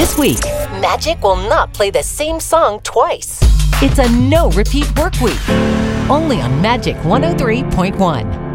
this week. Magic will not play the same song twice. It's a no-repeat work week. Only on Magic 103.1.